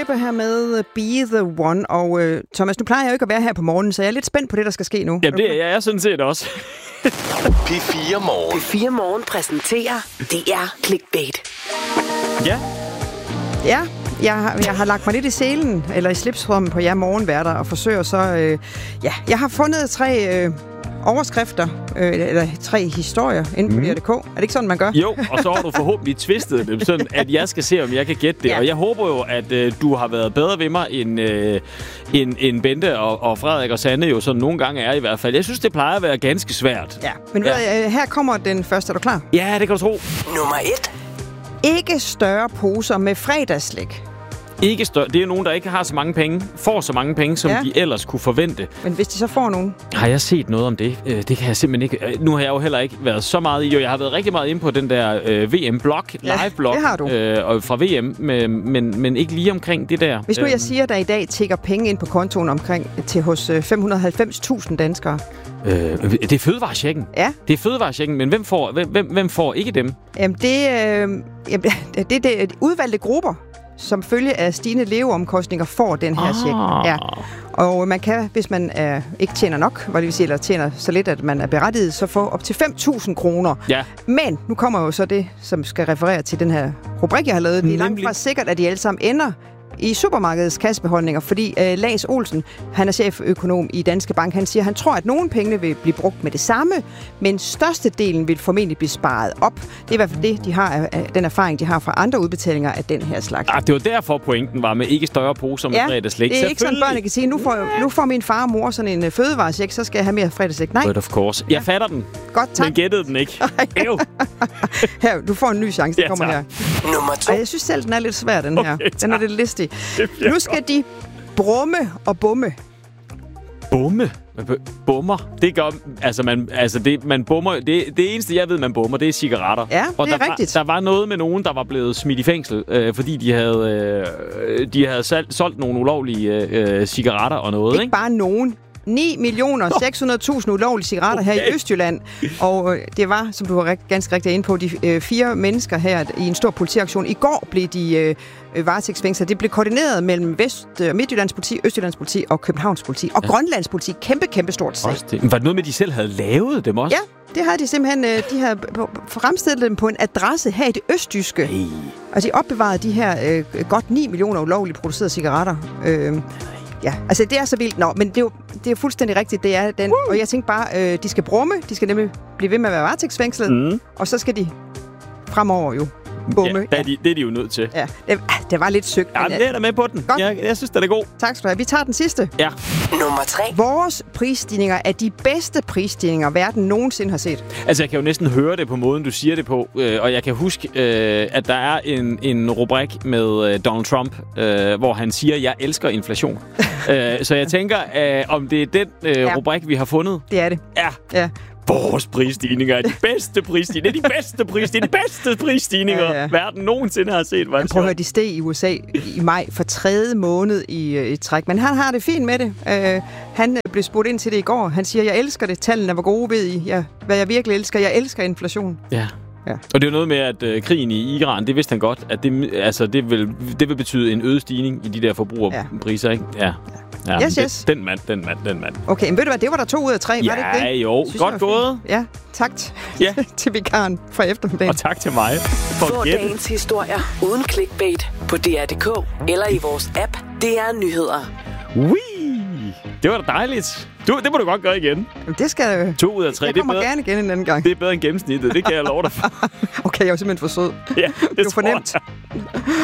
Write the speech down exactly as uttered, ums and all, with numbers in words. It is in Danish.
Flip her med Be The One. Og uh, Thomas, nu plejer jeg jo ikke at være her på morgenen, så jeg er lidt spændt på det, der skal ske nu. Jamen, det er jeg, jeg sådan set også. P fire Morgen. P fire Morgen præsenterer D R Clickbait. Ja. Ja, jeg har, jeg har lagt mig lidt i selen, eller i slipstrømmen på jer morgenværter, og forsøger så... Øh, ja, jeg har fundet tre... Øh, overskrifter, øh, eller tre historier inde på mm. D R punktum d k. Er det ikke sådan, man gør? Jo, og så har du forhåbentlig twistet dem, sådan at jeg skal se, om jeg kan gætte det. Ja. Og jeg håber jo, at øh, du har været bedre ved mig, end, øh, end, end Bente og, og Frederik og Sanne jo sådan nogle gange er i hvert fald. Jeg synes, det plejer at være ganske svært. Ja, men ja. Ved, her kommer den første. Er du klar? Ja, det kan du tro. Nummer et. Ikke større poser med fredagsslik. Ikke større. Det er nogen, der ikke har så mange penge, får så mange penge, som ja. de ellers kunne forvente. Men hvis de så får nogen? Har jeg set noget om det? Det kan jeg simpelthen ikke. Nu har jeg jo heller ikke været så meget i. Jo, jeg har været rigtig meget inde på den der øh, V M-blog, ja, live-blog det har du. Øh, fra V M, men, men, men ikke lige omkring det der. Hvis nu jeg siger, at der i dag tikker penge ind på kontoen omkring til hos øh, fem hundrede og halvfems tusind danskere. Øh, det er fødevarechecken. Ja. Det er fødevarechecken, men hvem får, hvem, hvem får ikke dem? Jamen, det, øh, jamen, det, det, det er udvalgte grupper, som følge af stigende leveomkostninger får den her ah. check. Ja. Og man kan, hvis man er, ikke tjener nok, hvad det vil sige, eller tjener så lidt, at man er berettiget, så få op til fem tusind kroner. Ja. Men nu kommer jo så det, som skal referere til den her rubrik, jeg har lavet. Det er langt fra sikkert, at de alle sammen ender i supermarkedets kassebeholdninger, fordi øh, Lars Olsen, han er cheføkonom i Danske Bank, han siger, at han tror, at nogle penge vil blive brugt med det samme, men størstedelen vil formentlig blive sparet op. Det er i hvert fald det, de har, den erfaring, de har fra andre udbetalinger af den her slags. Ah, det var derfor pointen var med ikke større poser med ja, fredagsslik. det er ikke sådan, børnene kan sige, nu får, nu får min far og mor sådan en uh, fødevarecheck, så skal jeg have mere fredagsslik. Nej. But of course. Jeg ja. fatter den. Godt, tak. Men gættede den ikke. Her, du får en ny chance, der ja, kommer her. Nummer to. Og jeg synes selv, den er lidt svær, den her. Okay, den er lidt listig. Nu skal de brumme og bumme. Bumme? Bummer? Det gør, altså man, altså det, man bummer, det, det eneste, jeg ved, man bummer, det er cigaretter. Ja, og det er der rigtigt. Var, der var noget med nogen, der var blevet smidt i fængsel, øh, fordi de havde, øh, de havde salg, solgt nogle ulovlige øh, cigaretter og noget, ikke? Ikke bare nogen. ni millioner seks hundrede tusind ulovlige cigaretter okay. her i Østjylland. Og øh, det var, som du var rigt, ganske rigtig inde på, de øh, fire mennesker her i en stor politiaktion. I går blev de øh, varetægtsfængslet. Det blev koordineret mellem Vest- og Midtjyllands politi, Østjyllands politi og Københavns politi. Og ja. Grønlands politi. Kæmpe, kæmpe stort sag. Det. Var det noget med, at de selv havde lavet dem også? Ja, det havde de simpelthen. Øh, de havde fremstillet dem på en adresse her i det østjyske. Hey. Og de opbevarede de her øh, godt ni millioner ulovligt producerede cigaretter. Øh, Ja, altså det er så vildt. Nå, men det er jo, det er jo fuldstændig rigtigt, det er den. Uh! Og jeg tænkte bare, øh, de skal brumme, de skal nemlig blive ved med at være varetægtsfængslet, mm. og så skal de fremover jo bumme. Ja, det er, de, det er de jo nødt til. Ja, det, det var lidt søgt. Ja, men det er der med på den. Jeg, jeg synes, det er god. Tak skal du have. Vi tager den sidste. Ja. Nummer tre. Vores prisstigninger er de bedste prisstigninger, verden nogensinde har set. Altså, jeg kan jo næsten høre det på måden, du siger det på. Øh, og jeg kan huske, øh, at der er en, en rubrik med øh, Donald Trump, øh, hvor han siger, jeg elsker inflation. øh, så jeg tænker, øh, om det er den øh, ja. rubrik, vi har fundet. Det er det. Ja. Ja. Vores prisstigninger er de bedste prisstigninger. Det er de bedste prisstigninger. De bedste prisstigninger, ja, ja. verden nogensinde har set. Prøv at høre, de steg i U S A i maj for tredje måned i, i træk. Men han har det fint med det. Uh, han blev spurgt ind til det i går. Han siger, jeg elsker det. Tallene var gode, ved I. Ja, hvad jeg virkelig elsker. Jeg elsker inflation. Ja. Ja. Og det er jo noget med, at øh, krigen i Iran, det vidste han godt, at det, altså, det, vil, det vil betyde en øget stigning i de der forbrugerpriser, ja. ikke? Ja. ja. Yes, yes. Den, den mand, den mand, den mand. Okay, men ved du hvad, det var der to ud af tre, ja, var det ikke det? Jo, synes, godt gået. Ja, tak ja. til vikaren fra eftermiddagen. Og tak til mig for Få dagens historier uden clickbait på D R punktum d k eller i vores app D R Nyheder. Wee! Det var da dejligt. Du, det må du godt gøre igen. Jamen, det skal To ud af tre. Jeg kommer det er bedre, gerne igen en anden gang. Det er bedre end gennemsnittet, det kan jeg love dig for. Okay, jeg er jo simpelthen for sød. Ja, det, det er for nemt.